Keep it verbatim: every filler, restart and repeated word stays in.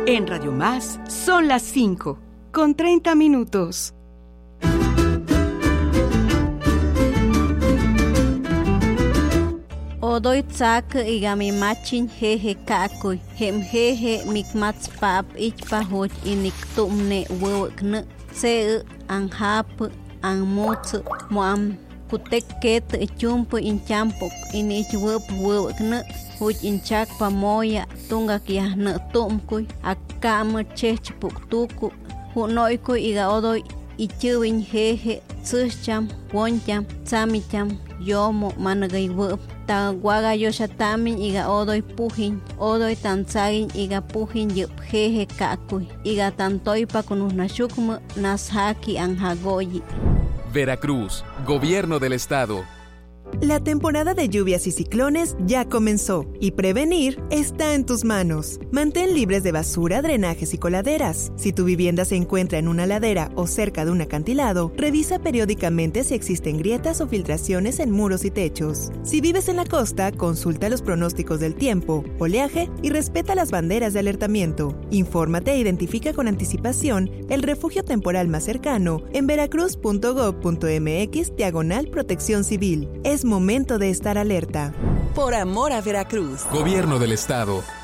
En Radio Más son las cinco, con treinta minutos. Odoy tsak igami machin jeje kakoy, hem jeje mikmats pap ichpa hoj inik tumne wewkne, se anhap anmots moam kutek ket chumpo inchampok inich wep wewkne, hoj inchak pamoya tunga kiahne tumkuy, akam chechpuk tuku, hunoykoy iga odoy ichuwin jeje tsucham, woncham, tsamicham, yomo managay wep. Ta guaga yoshatamin iga odoy pujin, odoy tanzagin iga pujin yup jeje kakuy, iga tantoypa kunusnashukma nashaki anjagoyi. Veracruz, Gobierno del Estado. La temporada de lluvias y ciclones ya comenzó y prevenir está en tus manos. Mantén libres de basura, drenajes y coladeras. Si tu vivienda se encuentra en una ladera o cerca de un acantilado, revisa periódicamente si existen grietas o filtraciones en muros y techos. Si vives en la costa, consulta los pronósticos del tiempo, oleaje y respeta las banderas de alertamiento. Infórmate e identifica con anticipación el refugio temporal más cercano en veracruz punto gob punto mx diagonal protección civil. Es momento de estar alerta. Por amor a Veracruz. Gobierno del Estado.